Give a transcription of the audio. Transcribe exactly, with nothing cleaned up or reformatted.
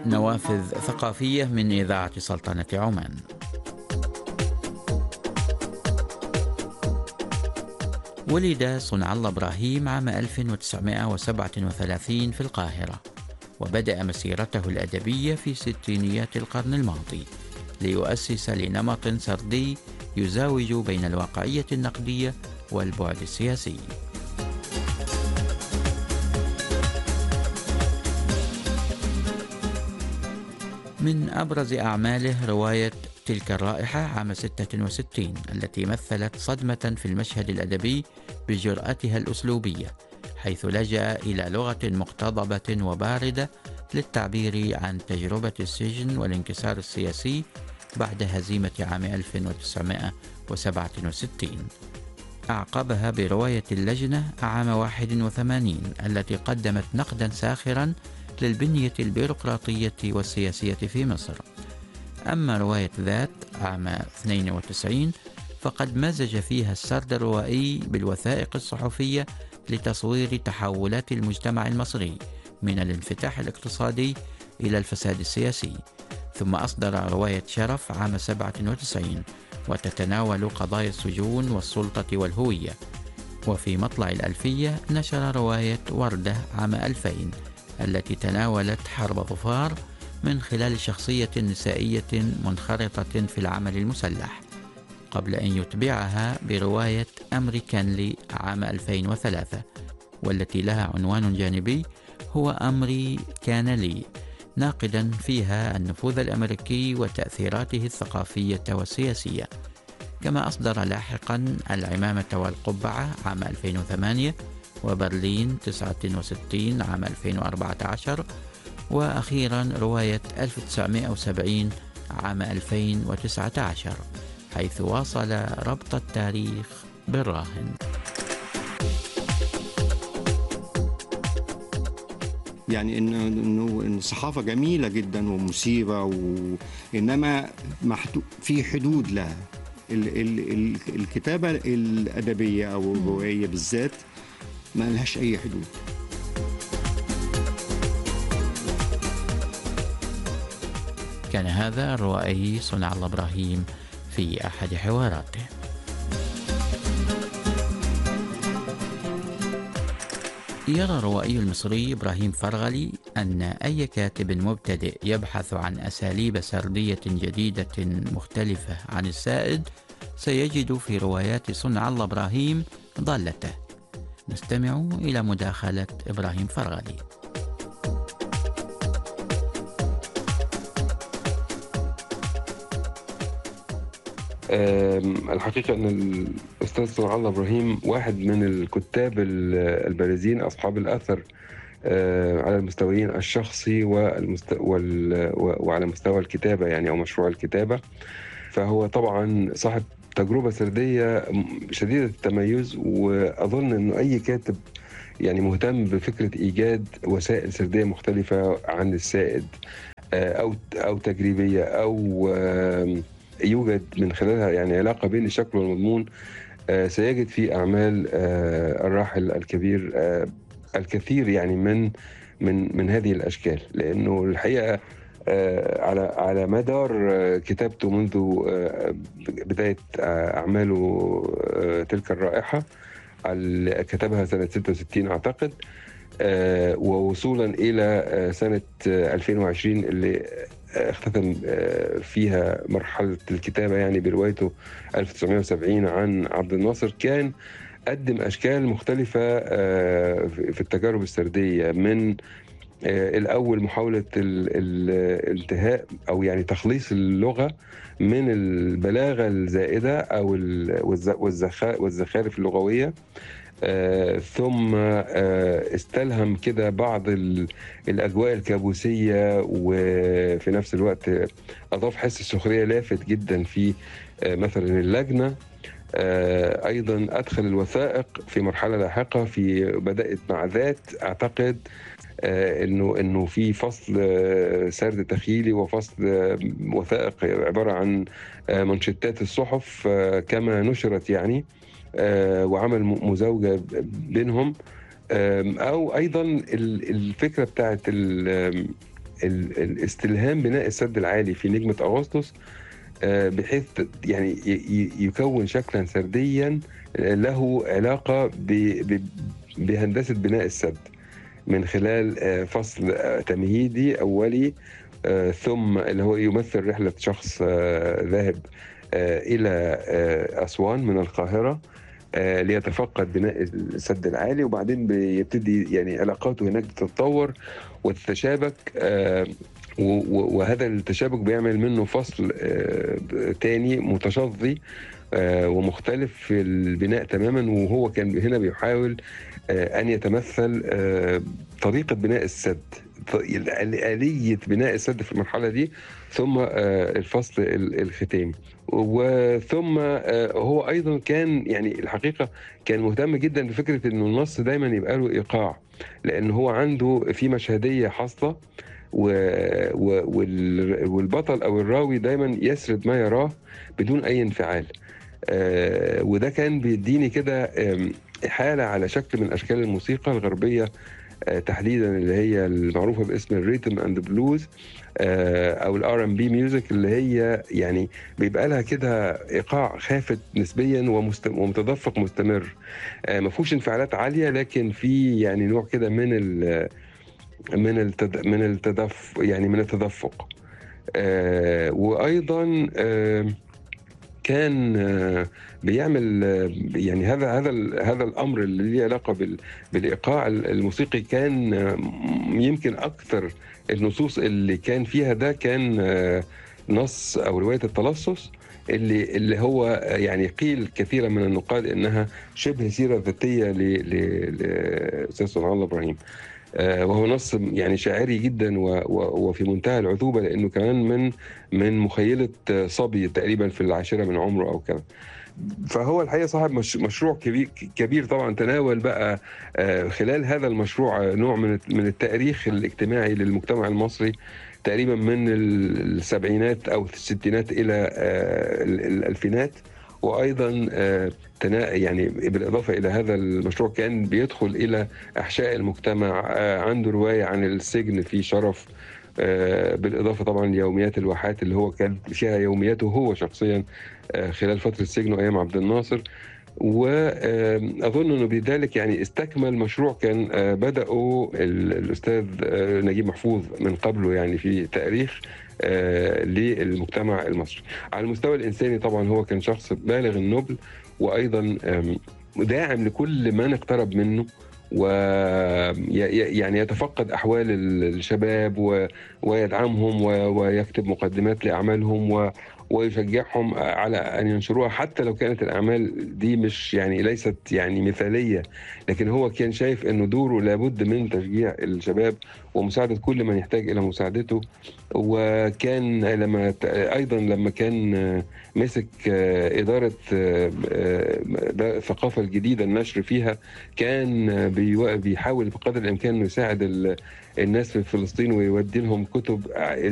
نوافذ ثقافية من إذاعة سلطنة عمان. ولد صنع الله إبراهيم عام ألف وتسعمائة وسبعة وثلاثين في القاهرة، وبدأ مسيرته الأدبية في ستينيات القرن الماضي ليؤسس لنمط سردي يزاوج بين الواقعية النقدية والبعد السياسي. من أبرز أعماله رواية تلك الرائحة عام ستة وستين، التي مثلت صدمة في المشهد الأدبي بجرأتها الأسلوبية، حيث لجأ إلى لغة مقتضبة وباردة للتعبير عن تجربة السجن والانكسار السياسي بعد هزيمة عام ألف وتسعمائة وسبعة وستين. أعقبها برواية اللجنة عام واحد وثمانين، التي قدمت نقدا ساخرا للبنية البيروقراطية والسياسية في مصر. أما رواية ذات عام اثنين وتسعين فقد مزج فيها السرد الروائي بالوثائق الصحفية لتصوير تحولات المجتمع المصري من الانفتاح الاقتصادي إلى الفساد السياسي. ثم أصدر رواية شرف عام سبعة وتسعين، وتتناول قضايا السجون والسلطة والهوية. وفي مطلع الألفية نشر رواية وردة عام ألفين، التي تناولت حرب ظفار من خلال شخصية نسائية منخرطة في العمل المسلح، قبل أن يتبعها برواية أمريكانلي عام ألفين وثلاثة، والتي لها عنوان جانبي هو أمري كان لي، ناقدا فيها النفوذ الأمريكي وتأثيراته الثقافية والسياسية. كما أصدر لاحقا العمامة والقبعة عام ألفين وثمانية، وبرلين تسعة وستين عام ألفين وأربعة عشر، وأخيرا رواية ألف وتسعمائة وسبعين عام ألفين وتسعة عشر، حيث واصل ربط التاريخ بالراهن. يعني إنه إنه إن الصحافة جميلة جدا ومثيرة، وإنما محدود في حدود لها. ال ال ال الكتابة الأدبية أو الروائية بالذات ما لهاش أي حدود. كان هذا الروائي صنع الله إبراهيم في أحد حواراته. يرى الروائي المصري إبراهيم فرغلي أن أي كاتب مبتدئ يبحث عن أساليب سردية جديدة مختلفة عن السائد سيجد في روايات صنع الله إبراهيم ضالته. نستمع إلى مداخلة إبراهيم فرغلي. الحقيقة أن الأستاذ صنع الله إبراهيم واحد من الكتاب البارزين أصحاب الأثر على المستويين الشخصي والمست... وال... وعلى مستوى الكتابة يعني أو مشروع الكتابة. فهو طبعا صاحب تجربة سردية شديدة التميز، وأظن أنه أي كاتب يعني مهتم بفكرة إيجاد وسائل سردية مختلفة عن السائد أو أو تجريبية أو يوجد من خلالها يعني علاقة بين الشكل والمضمون، سيجد في أعمال الراحل الكبير الكثير يعني من من من هذه الأشكال. لأنه الحقيقة على على مدار كتابته منذ بداية أعماله تلك الرائحة اللي كتبها سنة ستة وستين أعتقد، ووصولا إلى سنة ألفين وعشرين اللي اختتم فيها مرحلة الكتابة يعني بروايته ألف وتسعمائة وسبعين عن عبد الناصر، كان قدم أشكال مختلفة في التجارب السردية. من الأول محاولة الانتهاء أو يعني تخليص اللغة من البلاغة الزائدة أو والزخارف اللغوية، آه، ثم آه، استلهم كده بعض الأجواء الكابوسية، وفي نفس الوقت أضاف حس السخرية لافت جدا في آه، مثلا اللجنة. آه، أيضا أدخل الوثائق في مرحلة لاحقة، في بدأت مع ذات أعتقد آه، إنه إنه في فصل آه، سرد تخيلي وفصل آه، وثائق عبارة عن آه، منشطات الصحف آه، كما نشرت يعني، آه، وعمل مزاوجة بينهم. أو أيضا الفكرة بتاعت الاستلهام بناء السد العالي في نجمة أغسطس، بحيث يعني يكون شكلا سرديا له علاقة بهندسة بناء السد من خلال فصل تمهيدي أولي، ثم اللي هو يمثل رحلة شخص ذاهب إلى أسوان من القاهرة ليتفقد بناء السد العالي، وبعدين بيبتدي يعني علاقاته هناك تتطور وتتشابك، وهذا التشابك بيعمل منه فصل تاني متشظي ومختلف في البناء تماما. وهو كان هنا بيحاول أن يتمثل طريقة بناء السد، آلية بناء السد في المرحلة دي، ثم الفصل الختامي. وثم هو أيضا كان يعني الحقيقة كان مهتم جدا بفكرة أنه النص دايما يبقى له إيقاع، لأن هو عنده في مشهدية حاصلة، والبطل أو الراوي دايما يسرد ما يراه بدون أي انفعال. وده كان بيديني كده إحالة على شكل من أشكال الموسيقى الغربية تحديدا، اللي هي المعروفة باسم الريتم اند بلوز او الار ام بي ميوزك، اللي هي يعني بيبقى لها كده ايقاع خافت نسبيا ومتدفق مستمر، ما فيهوش انفعالات عالية، لكن في يعني نوع كده من ال من التد من التدفق يعني من التدفق. وايضا كان بيعمل يعني هذا هذا هذا الامر اللي له علاقه بالايقاع الموسيقي، كان يمكن اكثر النصوص اللي كان فيها ده كان نص او روايه التلصص، اللي اللي هو يعني قيل كثيرا من النقاد انها شبه سيره ذاتيه لاستاذ سبحان الله ابراهيم، وهو نص يعني شاعري جدا وفي منتهى العذوبة، لأنه كمان من من مخيلة صبي تقريبا في العاشرة من عمره أو كذا. فهو الحقيقة صاحب مشروع كبير كبير طبعا، تناول بقى خلال هذا المشروع نوع من من التاريخ الاجتماعي للمجتمع المصري تقريبا من السبعينات أو الستينات إلى الألفينات. وأيضا يعني بالإضافة إلى هذا المشروع كان بيدخل إلى أحشاء المجتمع، عنده رواية عن السجن في شرف، بالإضافة طبعا ليوميات الواحات اللي هو كان فيها يومياته هو شخصيا خلال فترة السجن وأيام عبد الناصر. وأظن أنه بذلك يعني استكمل مشروع كان بدأه الأستاذ نجيب محفوظ من قبله يعني في تاريخ للمجتمع المصري. على المستوى الإنساني طبعا هو كان شخص بالغ النبل، وأيضا داعم لكل من اقترب منه، ويعني يتفقد أحوال الشباب ويدعمهم ويكتب مقدمات لأعمالهم ويشجعهم على أن ينشروها، حتى لو كانت الأعمال دي مش يعني ليست يعني مثالية، لكن هو كان شايف أنه دوره لابد من تشجيع الشباب ومساعدة كل من يحتاج إلى مساعدته. وكان لما أيضا لما كان مسك إدارة الثقافة الجديدة النشر فيها، كان بيحاول بقدر الإمكان أنه يساعد الناس في فلسطين ويودي لهم كتب